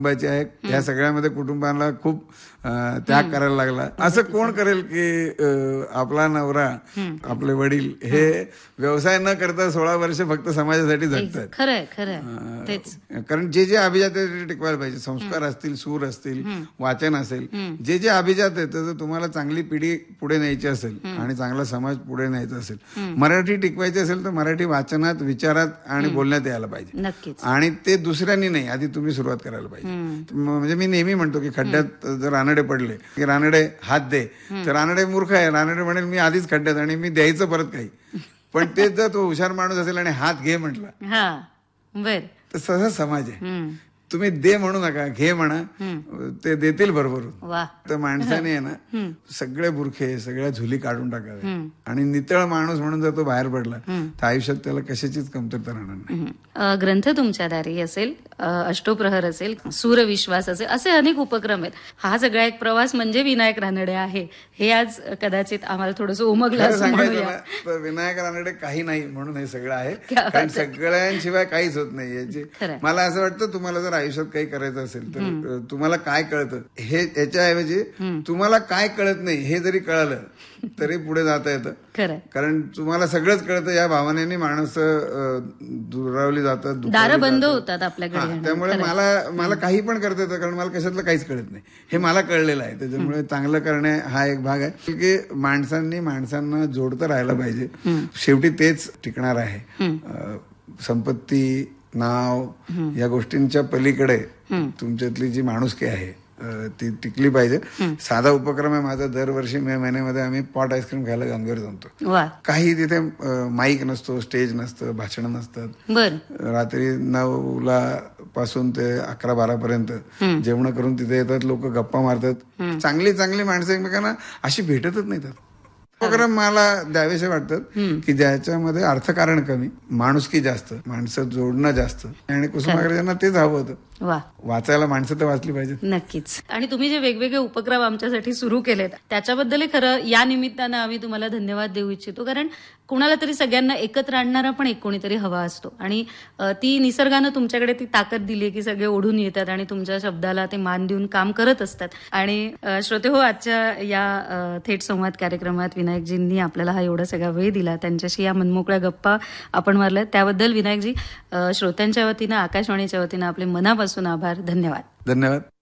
कुटुंबाची आहे. या सगळ्यामध्ये कुटुंबाला खूप त्याग करायला लागला. असं कोण करेल की आपला नवरा आपले वडील हे व्यवसाय न करता 16 वर्ष फक्त समाजासाठी जगतात. खरंय खरंय तेच. कारण जे जे अभिजात आहे ते टिकवायला पाहिजे. संस्कार असतील, सूर असतील, वाचन असेल, जे जे अभिजात आहे तर तुम्हाला चांगली पिढी पुढे न्यायची असेल आणि चांगला समाज पुढे न्यायचा असेल, मराठी टिकवायची असेल तर मराठी वाचनात, विचारात आणि बोलण्यात यायला पाहिजे. नक्कीच. आणि ते दुसऱ्यांनी नाही, आधी तुम्ही सुरुवात करायला पाहिजे. म्हणजे मी नेहमी म्हणतो की खड्ड्यात जर रानडे पडले की रानडे हात दे, तर रानडे मूर्ख आहे. रानडे म्हणेल मी आधीच खड्ड्यात आणि मी द्यायचं परत काही. पण तेच जर तो हुशार माणूस असेल आणि हात घे म्हटला तर तसा समाज आहे. तुम्ही दे म्हणू नका, घे म्हणा, ते देतील बरोबर. तर माणसाने आहे ना सगळे बुरखे, सगळ्या झुली काढून टाकाव्या आणि नितळ माणूस म्हणून जर तो बाहेर पडला तर आयुष्यात त्याला कशाचीच कमतरता राहणार नाही. ग्रंथ तुमच्या दारी असेल, अष्टोप्रहर असेल, सूरविश्वास असेल, असे अनेक उपक्रम आहेत. हा सगळा एक प्रवास म्हणजे विनायक रानडे आहे, हे आज कदाचित आम्हाला थोडंसं उमगलं असं म्हणूया. विनायक रानडे काही नाही म्हणून हे सगळं आहे. कारण सगळ्यांशिवाय काहीच होत नाही याची. मला असं वाटतं तुम्हाला जर आयुष्यात काही करायचं असेल तर तुम्हाला काय कळतं हे, याच्याऐवजी तुम्हाला काय कळत नाही हे जरी कळलं तरी पुढे जाता येतं. कारण तुम्हाला सगळंच कळतं या भावनेने माणसं दुरावली जातात, दारं बंद होतात आपल्याकडे. त्यामुळे मला काही पण करता येतं कारण मला कशातलं काहीच कळत नाही हे मला कळलेलं आहे. त्याच्यामुळे चांगलं करणे हा एक भाग आहे की माणसांना जोडतं राहायला पाहिजे. शेवटी तेच टिकणार आहे. संपत्ती, नाव या गोष्टींच्या पलीकडे तुमच्यातली जी माणुसकी आहे ती टिकली पाहिजे. साधा उपक्रम आहे माझा. दरवर्षी मे महिन्यामध्ये आम्ही पॉट आईस्क्रीम खायला गंगेवर जमतो. काही तिथे माईक नसतो, स्टेज नसतं, भाषण नसतात. रात्री 9 पासून ते 11-12 पर्यंत जेवण करून तिथे येतात लोक, गप्पा मारतात. चांगली चांगली माणसं एकमेकांना अशी भेटतच नाही. उपक्रम मला द्यावेसे वाटतात की ज्याच्यामध्ये अर्थकारण कमी, माणुसकी जास्त, माणसं जोडणं जास्त. आणि कुसुमाग्रजांना तेच हवं होतं. वाचायला माणसं तर वाचली पाहिजे. नक्कीच. आणि तुम्ही जे वेगवेगळे उपक्रम आमच्यासाठी सुरू केलेत त्याच्याबद्दल खरं या निमित्तानं आम्ही तुम्हाला धन्यवाद देऊ इच्छितो. कारण कुणाला तरी सगळ्यांना एकत्र आणणारा पण एक कोणीतरी हवा असतो आणि ती निसर्गानं तुमच्याकडे ती ताकद दिली की सगळे ओढून येतात आणि तुमच्या शब्दाला ते मान देऊन काम करत असतात. आणि श्रोते हो, आजच्या या थेट संवाद कार्यक्रमात विनायकजींनी आपल्याला हा एवढा सगळा वेळ दिला, त्यांच्याशी या मनमोकळ्या गप्पा आपण मारल्या, त्याबद्दल विनायकजी श्रोत्यांच्या वतीनं, आकाशवाणीच्या वतीनं आपले मनापासून आभार. धन्यवाद. धन्यवाद.